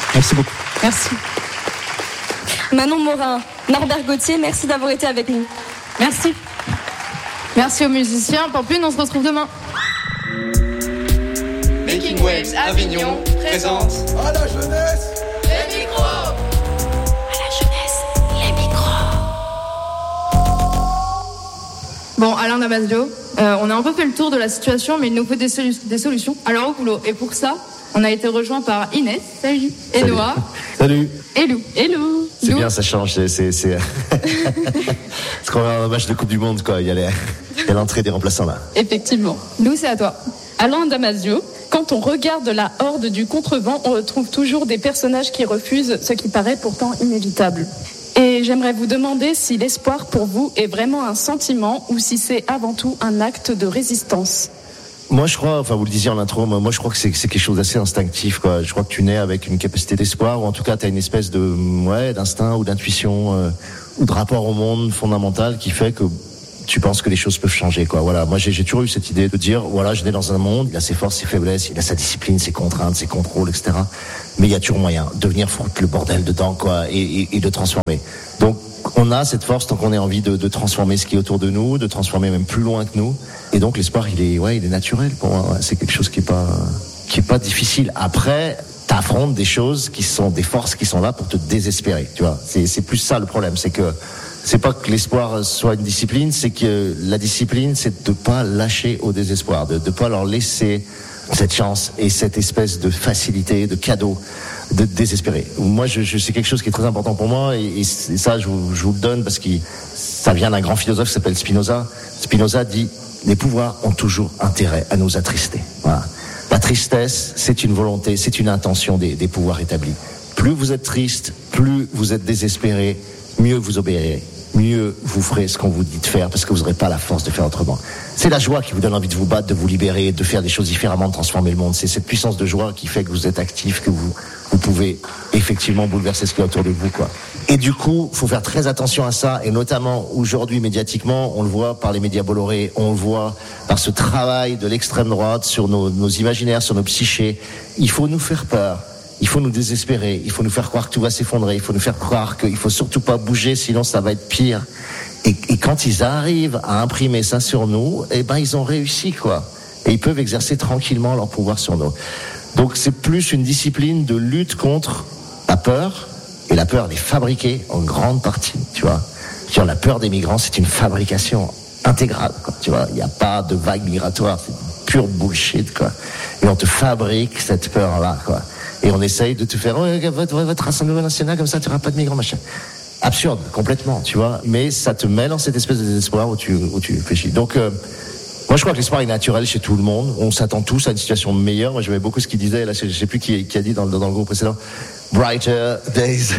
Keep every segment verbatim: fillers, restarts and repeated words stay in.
Merci beaucoup. Merci. Manon Morin, Norbert Gauthier, merci d'avoir été avec nous. Merci. Merci aux musiciens. Pampelune, on se retrouve demain. Making Waves Avignon présente à la jeunesse les micros. À la jeunesse, les micros. Bon, Alain Damasio, euh, on a un peu fait le tour de la situation, mais il nous faut des, solu- des solutions. Alors au boulot. Et pour ça, on a été rejoint par Inès, salut, et Salut. Noah, Salut. et Lou. Et Lou. C'est Lou. bien, ça change. C'est, c'est, c'est... c'est qu'on a un match de Coupe du Monde, quoi. Il y a, les... Il y a l'entrée des remplaçants là. Effectivement. Lou, c'est à toi. Alain Damasio, quand on regarde la horde du contrevent, on retrouve toujours des personnages qui refusent ce qui paraît pourtant inévitable. Et j'aimerais vous demander si l'espoir pour vous est vraiment un sentiment ou si c'est avant tout un acte de résistance. Moi, je crois, enfin, vous le disiez en intro, moi, moi je crois que c'est, c'est quelque chose d'assez instinctif, quoi. Je crois que tu nais avec une capacité d'espoir, ou en tout cas, tu as une espèce de, ouais, d'instinct ou d'intuition, euh, ou de rapport au monde fondamental qui fait que tu penses que les choses peuvent changer, quoi. Voilà. Moi, j'ai, j'ai toujours eu cette idée de dire, voilà, je nais dans un monde, il a ses forces, ses faiblesses, il a sa discipline, ses contraintes, ses contrôles, et cetera. Mais il y a toujours moyen de venir foutre le bordel dedans, quoi, et, et, et de transformer. Donc, on a cette force tant qu'on a envie de, de transformer ce qui est autour de nous, de transformer même plus loin que nous. Et donc, l'espoir, il est, ouais, il est naturel pour moi. Ouais. C'est quelque chose qui est pas, qui est pas difficile. Après, t'affrontes des choses qui sont des forces qui sont là pour te désespérer, tu vois. C'est, c'est plus ça le problème, c'est que c'est pas que l'espoir soit une discipline, c'est que la discipline, c'est de pas lâcher au désespoir, de de pas leur laisser cette chance et cette espèce de facilité, de cadeau, de désespérer. Moi, je, je c'est quelque chose qui est très important pour moi et, et ça, je vous, je vous le donne parce que ça vient d'un grand philosophe qui s'appelle Spinoza. Spinoza dit les pouvoirs ont toujours intérêt à nous attrister. Voilà. La tristesse, c'est une volonté, c'est une intention des, des pouvoirs établis. Plus vous êtes triste, plus vous êtes désespéré, mieux vous obéirez, mieux vous ferez ce qu'on vous dit de faire parce que vous n'aurez pas la force de faire autrement. C'est la joie qui vous donne envie de vous battre, de vous libérer, de faire des choses différemment, de transformer le monde. C'est cette puissance de joie qui fait que vous êtes actif, que vous, vous pouvez effectivement bouleverser ce qu'il y a autour de vous, quoi. Et du coup, faut faire très attention à ça, et notamment aujourd'hui médiatiquement, on le voit par les médias Bolloré, on le voit par ce travail de l'extrême droite sur nos, nos imaginaires, sur nos psychés. Il faut nous faire peur. Il faut nous désespérer, il faut nous faire croire que tout va s'effondrer, il faut nous faire croire qu'il faut surtout pas bouger, sinon ça va être pire. Et, et quand ils arrivent à imprimer ça sur nous, eh ben ils ont réussi, quoi. Et ils peuvent exercer tranquillement leur pouvoir sur nous. Donc c'est plus une discipline de lutte contre la peur, et la peur elle est fabriquée en grande partie, tu vois. Genre la peur des migrants, c'est une fabrication intégrale, quoi, tu vois. Il n'y a pas de vague migratoire, c'est pure bullshit, quoi. Et on te fabrique cette peur-là, quoi. Et on essaye de te faire oh, votre, votre rassemblement national comme ça, tu n'auras pas de migrants, machin. Absurde, complètement, tu vois. Mais ça te met dans cette espèce de désespoir où tu, où tu réfléchis. Donc, euh, moi, je crois que l'espoir est naturel chez tout le monde. On s'attend tous à une situation meilleure. Moi, j'aimais beaucoup ce qu'il disait. Là, je sais plus qui, qui a dit dans, dans le groupe précédent. Brighter days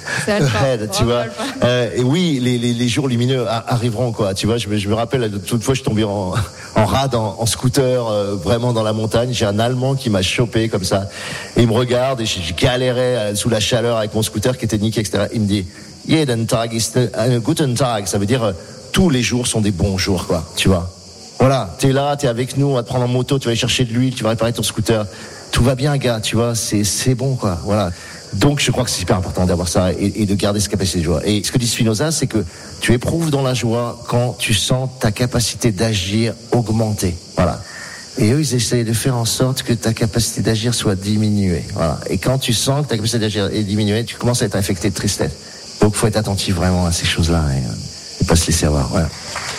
ahead, tu vois. Euh, et oui, les, les, les jours lumineux arriveront, quoi. Tu vois, je me, je me rappelle, toute fois, je suis tombé en, en rade, en, en scooter, euh, vraiment dans la montagne. J'ai un Allemand qui m'a chopé comme ça. Et il me regarde et je, je galérais euh, sous la chaleur avec mon scooter qui était niqué, et cetera. Il me dit, jeden Tag ist ein guten Tag. Ça veut dire, euh, tous les jours sont des bons jours, quoi. Tu vois. Voilà. T'es là, t'es avec nous, on va te prendre en moto, tu vas aller chercher de l'huile, tu vas réparer ton scooter. Tout va bien, gars, tu vois. C'est, c'est bon, quoi. Voilà. Donc, je crois que c'est super important d'avoir ça et, et de garder cette capacité de joie. Et ce que dit Spinoza, c'est que tu éprouves dans la joie quand tu sens ta capacité d'agir augmenter. Voilà. Et eux, ils essayent de faire en sorte que ta capacité d'agir soit diminuée. Voilà. Et quand tu sens que ta capacité d'agir est diminuée, tu commences à être affecté de tristesse. Donc, il faut être attentif vraiment à ces choses-là et, euh, et pas se laisser avoir. Voilà.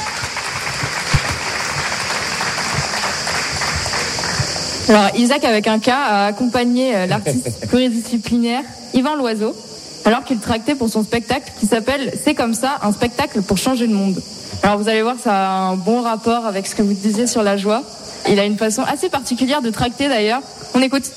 Alors, Isaac, avec un cas, a accompagné l'artiste pluridisciplinaire Yvan Loiseau, alors qu'il tractait pour son spectacle qui s'appelle « C'est comme ça, un spectacle pour changer le monde ». Alors, vous allez voir, ça a un bon rapport avec ce que vous disiez sur la joie. Il a une façon assez particulière de tracter, d'ailleurs. On écoute.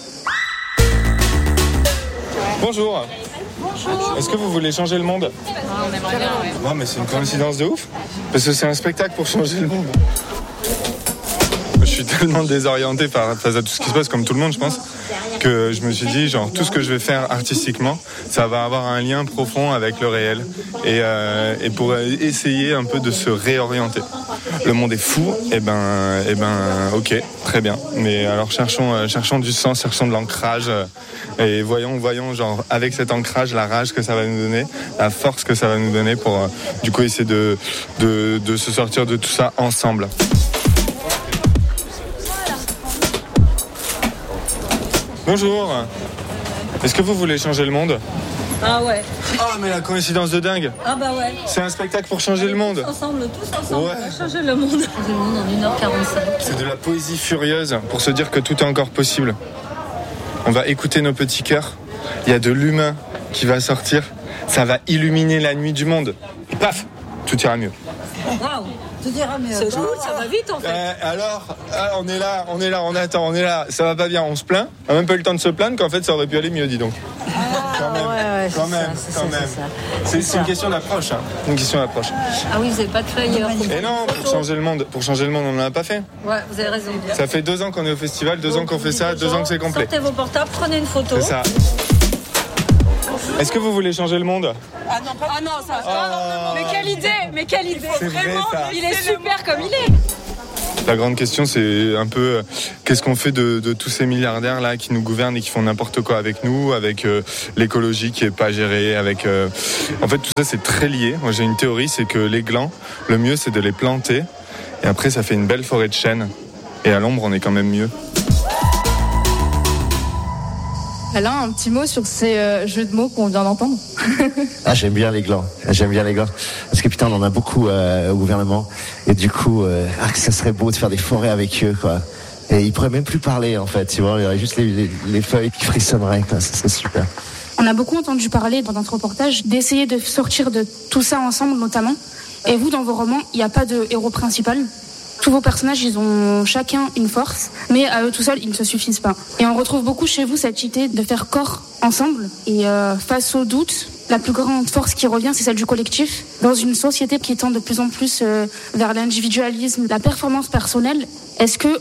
Bonjour. Bonjour. Est-ce que vous voulez changer le monde ? Non, on aimerait bien, ouais. Non, mais c'est une coïncidence de ouf. Parce que c'est un spectacle pour changer le monde. Je suis tellement désorienté face à tout ce qui se passe, comme tout le monde, je pense. que je me suis dit, genre, tout ce que je vais faire artistiquement, ça va avoir un lien profond avec le réel. Et, euh, et pour essayer un peu de se réorienter. Le monde est fou, et ben, et ben, ok, très bien. Mais alors cherchons, euh, cherchons du sens, cherchons de l'ancrage, euh, et voyons, voyons, genre, avec cet ancrage, la rage que ça va nous donner, la force que ça va nous donner pour, euh, du coup, essayer de, de, de se sortir de tout ça ensemble. Bonjour. Est-ce que vous voulez changer le monde ? Ah ouais. Ah mais la coïncidence de dingue. Ah bah ouais. C'est un spectacle pour changer le monde. Tous ensemble, tous ensemble, Ouais. on va changer le monde. Changer le monde en une heure quarante-cinq. C'est de la poésie furieuse pour se dire que tout est encore possible. On va écouter nos petits cœurs. Il y a de l'humain qui va sortir. Ça va illuminer la nuit du monde. Et paf, tout ira mieux. Waouh, tout ira mieux. C'est cool, ça va vite en fait. Euh, alors, ah, on est là, on est là, on attend, on est là. Ça va pas bien, on se plaint. On a même pas eu le temps de se plaindre qu'en fait ça aurait pu aller mieux, dis donc. Quand même, ouais, ouais, quand c'est même, ça, c'est quand ça, même. c'est ça. C'est, C'est c'est une ça. question d'approche, hein. Une question d'approche. Ah oui, vous avez pas de flyer. Et non, pour changer le monde, pour changer le monde, on n'en a pas fait. Ouais, vous avez raison. Ça fait deux ans qu'on est au festival, deux ans qu'on fait ça, deux ans que c'est complet. Sortez vos portables, prenez une photo. C'est ça. Est-ce que vous voulez changer le monde ? Ah non, pas... ah non, ça. Ah. Mais quelle idée, mais quelle idée. C'est vrai, ça. Il est super comme il est. La grande question, c'est un peu euh, qu'est-ce qu'on fait de, de tous ces milliardaires là qui nous gouvernent et qui font n'importe quoi avec nous, avec euh, l'écologie qui est pas gérée, avec. Euh... En fait, tout ça c'est très lié. Moi, j'ai une théorie, c'est que les glands, le mieux c'est de les planter et après ça fait une belle forêt de chênes. Et à l'ombre, on est quand même mieux. Alain, un petit mot sur ces euh, jeux de mots qu'on vient d'entendre. Ah, j'aime bien les glands. J'aime bien les glands. Parce que putain, on en a beaucoup euh, au gouvernement. Et du coup, euh, ah, que ça serait beau de faire des forêts avec eux, quoi. Et ils pourraient même plus parler, en fait. Tu vois, il y aurait juste les, les, les feuilles qui frissonneraient, quoi. Ça serait super. On a beaucoup entendu parler dans notre reportage d'essayer de sortir de tout ça ensemble, notamment. Et vous, dans vos romans, il n'y a pas de héros principal. Tous vos personnages, ils ont chacun une force, mais à eux tout seuls, ils ne se suffisent pas. Et on retrouve beaucoup chez vous cette idée de faire corps ensemble. Et euh, face au doute, la plus grande force qui revient, c'est celle du collectif. Dans une société qui tend de plus en plus euh, vers l'individualisme, la performance personnelle, est-ce que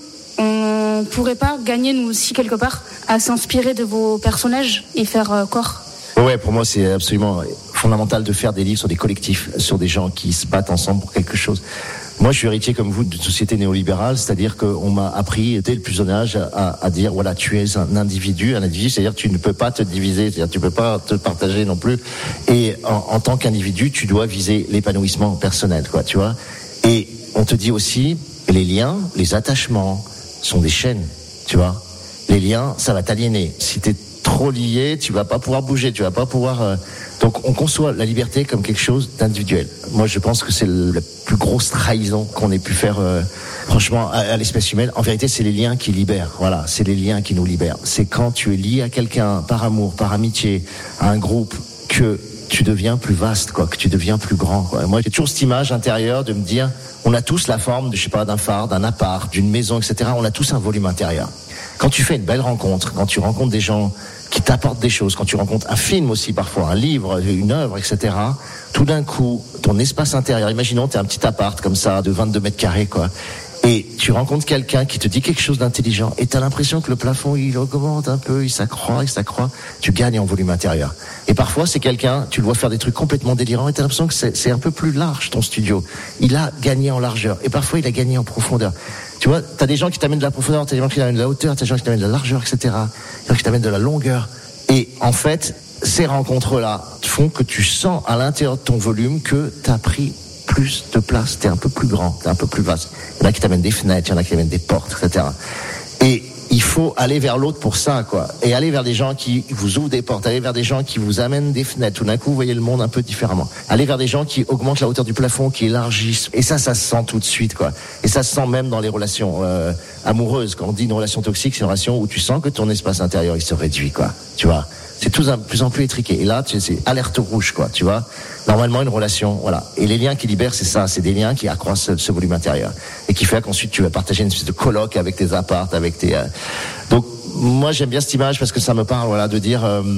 on pourrait pas gagner, nous aussi, quelque part, à s'inspirer de vos personnages et faire euh, corps ? Ouais, pour moi, c'est absolument fondamental de faire des livres sur des collectifs, sur des gens qui se battent ensemble pour quelque chose. Moi, je suis héritier comme vous d'une société néolibérale, c'est-à-dire qu'on m'a appris dès le plus jeune âge à, à dire voilà, tu es un individu, un individu, c'est-à-dire que tu ne peux pas te diviser, c'est-à-dire que tu ne peux pas te partager non plus. Et en, en tant qu'individu, tu dois viser l'épanouissement personnel, quoi, tu vois. Et on te dit aussi les liens, les attachements sont des chaînes, tu vois. Les liens, ça va t'aliéner. Si t'es trop lié, tu vas pas pouvoir bouger, tu vas pas pouvoir. Euh... Donc, on conçoit la liberté comme quelque chose d'individuel. Moi, je pense que c'est le, la plus grosse trahison qu'on ait pu faire, euh, franchement, à, à l'espèce humaine. En vérité, c'est les liens qui libèrent. Voilà, c'est les liens qui nous libèrent. C'est quand tu es lié à quelqu'un par amour, par amitié, à un groupe, que tu deviens plus vaste, quoi, que tu deviens plus grand, quoi. Moi, j'ai toujours cette image intérieure de me dire, on a tous la forme de, je sais pas, d'un phare, d'un appart, d'une maison, et cetera. On a tous un volume intérieur. Quand tu fais une belle rencontre, quand tu rencontres des gens qui t'apportent des choses, quand tu rencontres un film aussi parfois, un livre, une œuvre, et cetera, tout d'un coup, ton espace intérieur, imaginons, t'es un petit appart comme ça, de vingt-deux mètres carrés, quoi, et tu rencontres quelqu'un qui te dit quelque chose d'intelligent, et t'as l'impression que le plafond, il augmente un peu, il s'accroît, il s'accroît, tu gagnes en volume intérieur. Et parfois, c'est quelqu'un, tu le vois faire des trucs complètement délirants, et t'as l'impression que c'est, c'est un peu plus large, ton studio. Il a gagné en largeur, et parfois, il a gagné en profondeur. Tu vois, t'as des gens qui t'amènent de la profondeur, t'as des gens qui t'amènent de la hauteur, t'as des gens qui t'amènent de la largeur, et cetera. Des gens qui t'amènent de la longueur. Et en fait, ces rencontres-là font que tu sens à l'intérieur de ton volume que t'as pris plus de place, t'es un peu plus grand, t'es un peu plus vaste. Il y en a qui t'amènent des fenêtres, il y en a qui t'amènent des portes, et cetera. Et il faut aller vers l'autre pour ça, quoi. Et aller vers des gens qui vous ouvrent des portes, aller vers des gens qui vous amènent des fenêtres. Tout d'un coup, vous voyez le monde un peu différemment. Aller vers des gens qui augmentent la hauteur du plafond, qui élargissent. Et ça, ça se sent tout de suite, quoi. Et ça se sent même dans les relations euh, amoureuses. Quand on dit une relation toxique, c'est une relation où tu sens que ton espace intérieur, il se réduit, quoi. Tu vois. C'est tout de plus en plus étriqué. Et là, tu, c'est alerte rouge, quoi, tu vois. Normalement, une relation, voilà. Et les liens qui libèrent, c'est ça. C'est des liens qui accroissent ce, ce volume intérieur. Et qui fait qu'ensuite, tu vas partager une espèce de colloque avec tes apparts, avec tes... Euh... Donc, moi, j'aime bien cette image parce que ça me parle, voilà, de dire... Euh,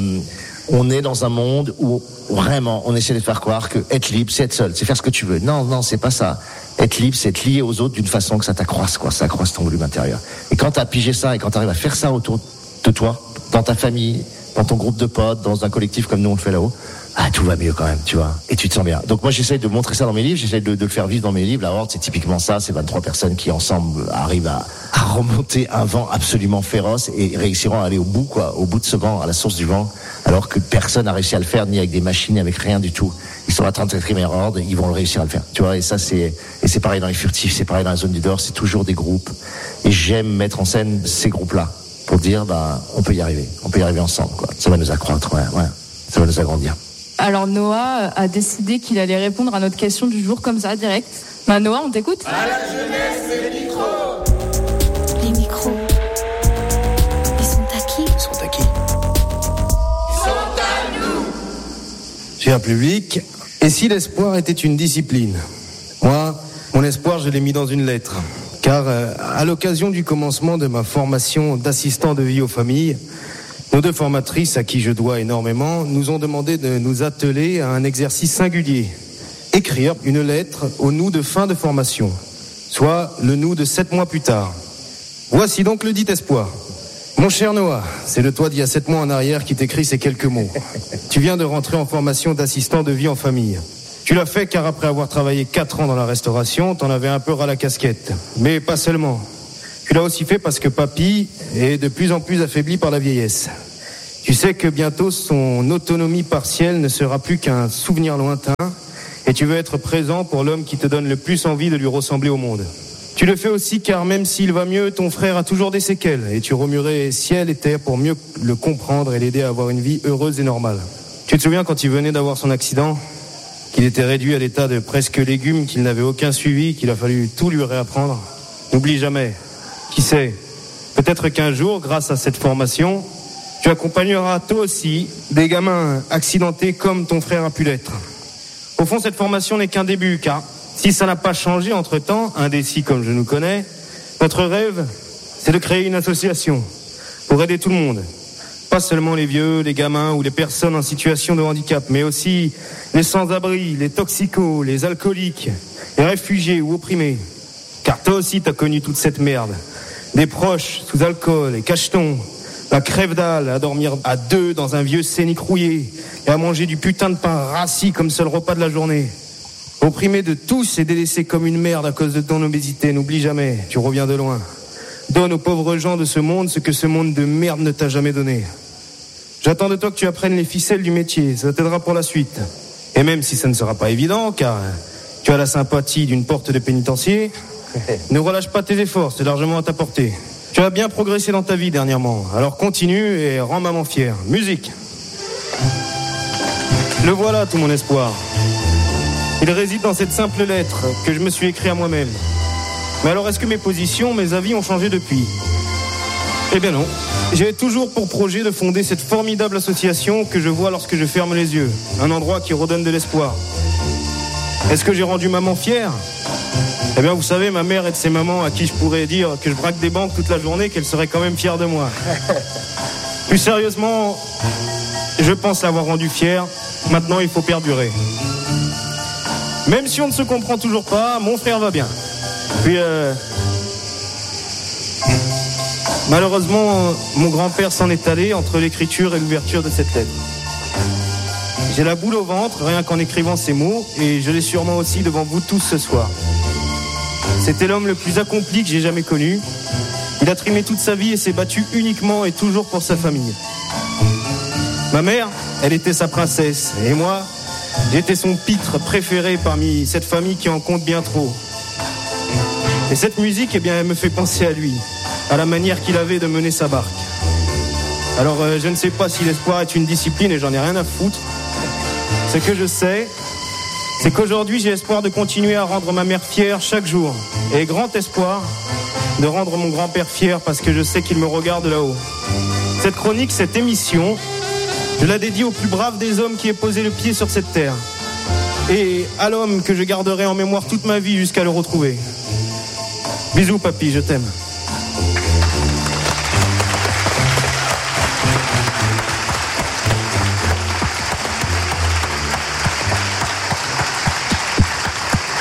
on est dans un monde où, vraiment, on essaie de faire croire que être libre, c'est être seul. C'est faire ce que tu veux. Non, non, c'est pas ça. Être libre, c'est être lié aux autres d'une façon que ça t'accroisse, quoi. Ça accroisse ton volume intérieur. Et quand t'as pigé ça et quand t'arrives à faire ça autour de toi, dans ta famille, dans ton groupe de potes, dans un collectif comme nous on le fait là-haut, ah, tout va mieux quand même, tu vois. Et tu te sens bien. Donc moi, j'essaye de montrer ça dans mes livres, j'essaye de, de le faire vivre dans mes livres. La Horde, c'est typiquement ça. C'est vingt-trois personnes qui, ensemble, arrivent à, à remonter un vent absolument féroce et réussiront à aller au bout, quoi, au bout de ce vent, à la source du vent, alors que personne n'a réussi à le faire, ni avec des machines, ni avec rien du tout. Ils sont à trente-quatrième Horde, ils vont le réussir à le faire, tu vois. Et ça, c'est, et c'est pareil dans les furtifs, c'est pareil dans la zone du dehors, c'est toujours des groupes. Et j'aime mettre en scène ces groupes-là pour dire, bah, on peut y arriver. On peut y arriver ensemble, quoi. Ça va nous accroître, ouais, ouais. Ça va nous agrandir. Alors Noah a décidé qu'il allait répondre à notre question du jour comme ça, direct. Bah Noah, on t'écoute. À la jeunesse, les micros. Les micros, ils sont à qui ? Ils sont à qui ? Ils sont à nous. Cher public, et si l'espoir était une discipline ? Moi, mon espoir, je l'ai mis dans une lettre. Car euh, à l'occasion du commencement de ma formation d'assistant de vie aux familles, nos deux formatrices, à qui je dois énormément, nous ont demandé de nous atteler à un exercice singulier. Écrire une lettre au nous de fin de formation, soit le nous de sept mois plus tard. Voici donc le dit espoir. Mon cher Noah, c'est de toi d'il y a sept mois en arrière qui t'écrit ces quelques mots. Tu viens de rentrer en formation d'assistant de vie en famille. Tu l'as fait car après avoir travaillé quatre ans dans la restauration, t'en avais un peu ras la casquette. Mais pas seulement. Tu l'as aussi fait parce que papy est de plus en plus affaibli par la vieillesse. Tu sais que bientôt son autonomie partielle ne sera plus qu'un souvenir lointain et tu veux être présent pour l'homme qui te donne le plus envie de lui ressembler au monde. Tu le fais aussi car même s'il va mieux, ton frère a toujours des séquelles et tu remuerais ciel et terre pour mieux le comprendre et l'aider à avoir une vie heureuse et normale. Tu te souviens quand il venait d'avoir son accident, qu'il était réduit à l'état de presque légume, qu'il n'avait aucun suivi, qu'il a fallu tout lui réapprendre? N'oublie jamais. Qui sait, peut-être qu'un jour, grâce à cette formation, tu accompagneras toi aussi des gamins accidentés comme ton frère a pu l'être. Au fond, cette formation n'est qu'un début, car si ça n'a pas changé entre-temps, indécis comme je nous connais, notre rêve, c'est de créer une association pour aider tout le monde. Pas seulement les vieux, les gamins ou les personnes en situation de handicap, mais aussi les sans-abri, les toxicos, les alcooliques, les réfugiés ou opprimés. Car toi aussi t'as connu toute cette merde. Des proches sous alcool et cachetons, la crève dalle à dormir à deux dans un vieux scénic rouillé et à manger du putain de pain rassis comme seul repas de la journée. Opprimé de tous et délaissé comme une merde à cause de ton obésité, n'oublie jamais, tu reviens de loin. Donne aux pauvres gens de ce monde ce que ce monde de merde ne t'a jamais donné. J'attends de toi que tu apprennes les ficelles du métier, ça t'aidera pour la suite. Et même si ça ne sera pas évident, car tu as la sympathie d'une porte de pénitencier, ne relâche pas tes efforts, c'est largement à ta portée. Tu as bien progressé dans ta vie dernièrement, alors continue et rends maman fière. Musique. Le voilà tout mon espoir. Il réside dans cette simple lettre que je me suis écrite à moi-même. Mais alors est-ce que mes positions, mes avis ont changé depuis ? Eh bien non. J'ai toujours pour projet de fonder cette formidable association que je vois lorsque je ferme les yeux. Un endroit qui redonne de l'espoir. Est-ce que j'ai rendu maman fière ? Eh bien, vous savez, ma mère est de ces mamans à qui je pourrais dire que je braque des banques toute la journée, qu'elle serait quand même fière de moi. Plus sérieusement, je pense l'avoir rendue fière. Maintenant, il faut perdurer. Même si on ne se comprend toujours pas, mon frère va bien. Puis, euh... malheureusement, mon grand-père s'en est allé entre l'écriture et l'ouverture de cette lettre. J'ai la boule au ventre, rien qu'en écrivant ces mots, et je l'ai sûrement aussi devant vous tous ce soir. C'était l'homme le plus accompli que j'ai jamais connu. Il a trimé toute sa vie et s'est battu uniquement et toujours pour sa famille. Ma mère, elle était sa princesse. Et moi, j'étais son pitre préféré parmi cette famille qui en compte bien trop. Et cette musique, eh bien, elle me fait penser à lui, à la manière qu'il avait de mener sa barque. Alors, euh, je ne sais pas si l'espoir est une discipline et j'en ai rien à foutre. Ce que je sais, c'est qu'aujourd'hui, j'ai espoir de continuer à rendre ma mère fière chaque jour. Et grand espoir de rendre mon grand-père fier parce que je sais qu'il me regarde là-haut. Cette chronique, cette émission, je la dédie au plus brave des hommes qui ait posé le pied sur cette terre. Et à l'homme que je garderai en mémoire toute ma vie jusqu'à le retrouver. Bisous, papy, je t'aime.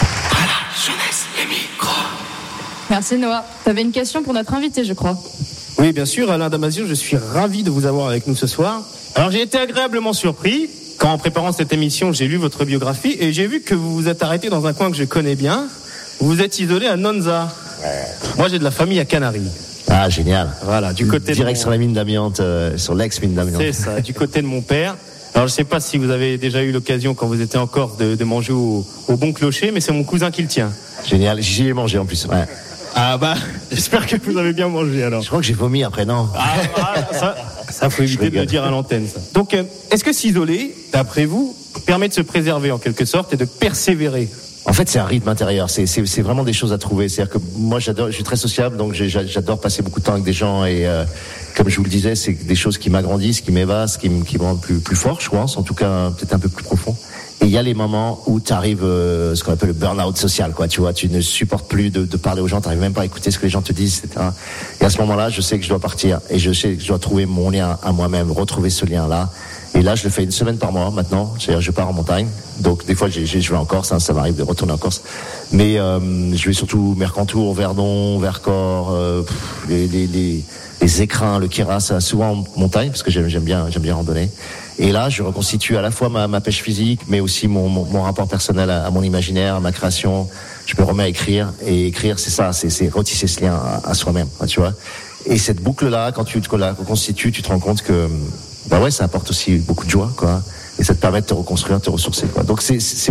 Merci Noah. T'avais une question pour notre invité, je crois. Oui, bien sûr, Alain Damasio, je suis ravi de vous avoir avec nous ce soir. Alors, j'ai été agréablement surpris quand, en préparant cette émission, j'ai lu votre biographie et j'ai vu que vous vous êtes arrêté dans un coin que je connais bien. Vous vous êtes isolé à Nonza. Ouais. Moi, j'ai de la famille à Canaries. Ah, génial. Voilà, du côté direct de mon... sur la mine d'amiante, euh, sur l'ex-mine d'amiante. C'est ça, du côté de mon père. Alors, je sais pas si vous avez déjà eu l'occasion, quand vous étiez en Corse, de, de manger au, au Bon Clocher, mais c'est mon cousin qui le tient. Génial, j'y ai mangé en plus, ouais. Ah bah, j'espère que vous avez bien mangé alors. Je crois que j'ai vomi après, non? Ah, ah ça, ça faut éviter de le dire à l'antenne, ça. Donc, euh, est-ce que s'isoler, d'après vous, permet de se préserver en quelque sorte et de persévérer? En fait, c'est un rythme intérieur. C'est, c'est, c'est vraiment des choses à trouver. C'est-à-dire que moi, j'adore, je suis très sociable, donc j'adore passer beaucoup de temps avec des gens. Et euh, comme je vous le disais, c'est des choses qui m'agrandissent, qui m'évasent, qui, qui me rendent plus, plus fort, je pense. En tout cas, peut-être un peu plus profond. Et il y a les moments où tu arrives, euh, ce qu'on appelle le burn-out social, quoi. Tu vois, tu ne supportes plus de, de parler aux gens, tu n'arrives même pas à écouter ce que les gens te disent, et cetera. Et à ce moment-là, je sais que je dois partir et je sais que je dois trouver mon lien à moi-même, retrouver ce lien-là. Et là, je le fais une semaine par mois maintenant. C'est-à-dire, je pars en montagne. Donc, des fois, j'ai, j'ai, je vais en Corse. Hein, ça m'arrive de retourner en Corse. Mais euh, je vais surtout Mercantour, Verdon, Vercors, euh, pff, les, les, les, les écrins, le Queyras, souvent en montagne parce que j'aime, j'aime bien, j'aime bien randonner. Et là, je reconstitue à la fois ma, ma pêche physique, mais aussi mon, mon, mon rapport personnel à, à mon imaginaire, à ma création. Je me remets à écrire. Et écrire, c'est ça, c'est, c'est retisser ce lien à, à soi-même, tu vois. Et cette boucle-là, quand tu te la reconstitues, tu te rends compte que bah ouais, ça apporte aussi beaucoup de joie, quoi. Et ça te permet de te reconstruire, de te ressourcer, quoi. Donc c'est, c'est